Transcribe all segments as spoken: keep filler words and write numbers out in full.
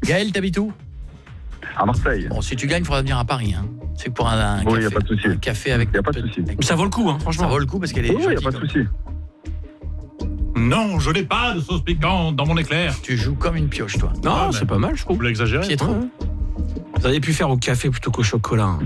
Gaël, t'habites où ? À Marseille. Bon, si tu gagnes, il faudra venir à Paris. Hein. C'est que pour un, un, oui, café, y a pas de souci. un café avec... Il n'y a pas de souci. Ça vaut le coup, hein, franchement. Ça vaut le coup parce qu'elle est Oui, il n'y a gentille, pas de comme- souci. Non, je n'ai pas de sauce piquante dans mon éclair. Tu joues comme une pioche, toi. Non, Ah, c'est mais- pas mal, je trouve. Vous l'exagérez. Pietro. Ouais. Vous auriez pu faire au café plutôt qu'au chocolat. hein.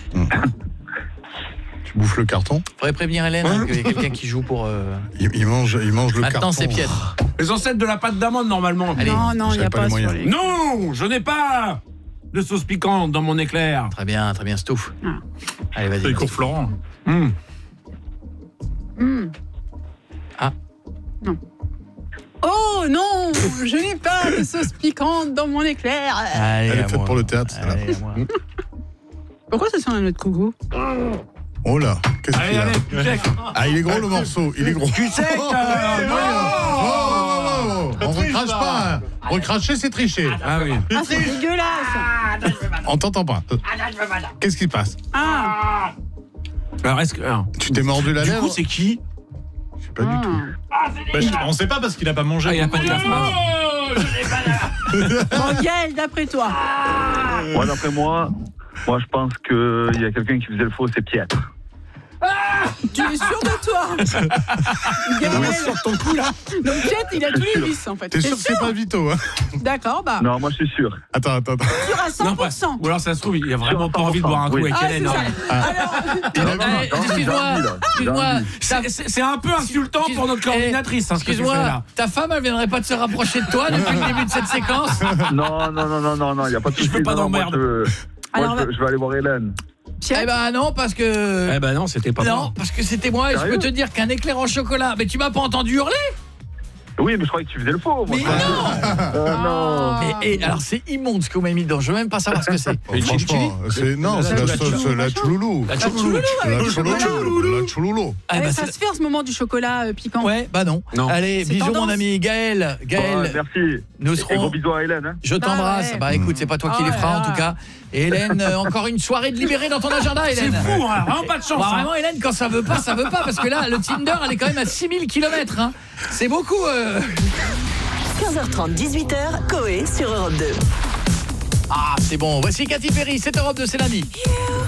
Tu bouffes le carton. Faudrait prévenir Hélène hein, qu'il y a quelqu'un qui joue pour... Euh... Il, il mange, il mange le carton. Maintenant, c'est Pietro. Les ancêtres de la pâte d'amande, normalement. Allez. Non, non, il n'y j'avais a pas pas, les sur moyens. les... Non, je n'ai pas de sauce piquante dans mon éclair. Très bien, très bien, Stouff. Ah. Allez, vas-y. C'est les cours Florent. Hum. Hmm. Ah. Non. Oh non, je n'ai pas de sauce piquante dans mon éclair. Allez, Elle est à faite moi. pour le théâtre, celle-là. Allez, à moi. Pourquoi ça sent un autre coucou? Oh là, qu'est-ce qu'il Allez, y a allez, tu sais. Ah, il est gros le morceau, il est gros. Tu sais que... Oh, oh, oh, oh, oh. On recrache pas. Hein. Recracher, c'est tricher. Ah oui. Ah, c'est dégueulasse. On t'entend pas. Qu'est-ce qui se passe? Ah, Alors, est-ce que... alors, Tu t'es mordu la du lèvre? coup, c'est qui? Je sais pas du tout. Bah, je- on sait pas parce qu'il a pas mangé. Ah, il a pas dit la phrase. bon, Gaël, d'après toi. Moi, d'après moi, moi, je pense qu'il y a quelqu'un qui faisait le faux, c'est Pietro. Tu es sûr de toi? Gaël, Sur ton coup, là. donc Jet, il a tous les vices en fait. T'es sûr que c'est pas Vito, hein? D'accord, bah, Non, moi, je suis sûr. Attends, attends, attends. sûr à cent Non, pour pas- cent. Ou alors ça se trouve, il a vraiment pas envie de boire un coup Oui. avec Ah, Hélène. c'est ça. hein. Alors, Il a Non, vu. non, Eh, j'ai envie, excuse-moi, j'ai envie, là. excuse-moi. J'ai envie. C'est- C'est c'est un peu insultant pour notre coordinatrice, hein, ce que tu fais Excuse-moi, là. ta femme, elle viendrait pas de se rapprocher de toi depuis le début de cette séquence? Non, non, non, non, non, non, il n'y a pas de Je souci. veux pas Non, non, moi, d'emmerde. je- Alors, Moi, je, je vais aller voir Hélène. Eh Pierre, ben non, parce que... Eh ben non, c'était pas non, moi. parce que c'était moi et je Sérieux peux te dire qu'un éclair en chocolat... Mais tu m'as pas entendu hurler? Oui, mais je croyais que tu faisais le faux. Moi, Mais je pensais- non. Euh, non. Mais, et, alors c'est immonde ce que vous m'avez mis dedans, je veux même pas savoir ce que c'est. Oh, franchement, c'est non, c'est la sauce, la chouloulou. La La chouloulou. chouloulou. La chouloulou. Ah, eh, bah, ça c'est- se fait en ce moment du chocolat euh, piquant. Ouais, bah non. Non. Allez, C'est bisous tendance. mon ami Gaël. Bon, Gaël, merci. nous Et gros serons... bisous à Hélène. Hein. Je t'embrasse. Bah ouais. Bah écoute, c'est pas toi qui Oh les là feras en là. tout cas. Et Hélène, euh, encore une soirée de libérée dans ton agenda, C'est Hélène. fou, hein, vraiment pas de chance. Bah, hein. vraiment Hélène, quand ça veut pas, ça veut pas. Parce que là, le Tinder, elle est quand même à six mille kilomètres. Hein. C'est beaucoup. Euh... quinze heures trente, dix-huit heures, Coé sur Europe deux. Ah, c'est bon. Voici Katy Perry, c'est Europe deux, c'est lundi.